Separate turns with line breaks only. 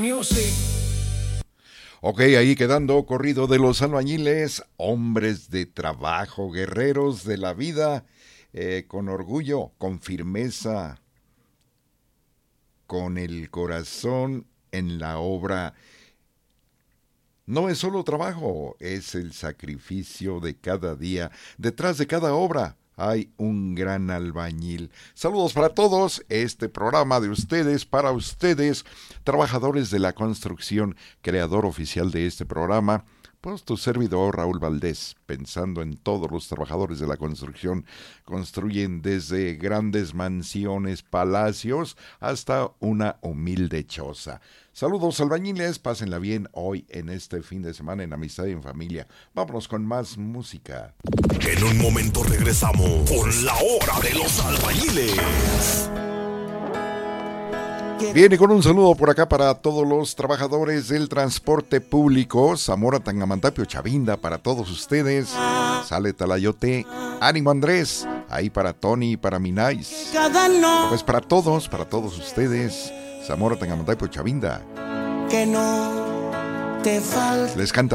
music.
Ok, ahí quedando corrido de los albañiles, hombres de trabajo, guerreros de la vida, con orgullo, con firmeza, con el corazón en la obra. No es solo trabajo, es el sacrificio de cada día. Detrás de cada obra hay un gran albañil. Saludos para todos, este programa de ustedes, para ustedes, trabajadores de la construcción, creador oficial de este programa, pues tu servidor Raúl Valdés, pensando en todos los trabajadores de la construcción, construyen desde grandes mansiones, palacios, hasta una humilde choza. Saludos albañiles, pásenla bien hoy en este fin de semana en amistad y en familia. Vámonos con más música.
En un momento regresamos con la hora de los albañiles.
Viene con un saludo por acá para todos los trabajadores del transporte público, Zamora, Tangamandapio, Chavinda, para todos ustedes. Sale Talayote, ánimo Andrés, ahí para Tony y para Minais. Pues para todos ustedes, Zamora, Tangamandapio, Chavinda.
Que no te falte.
Les canta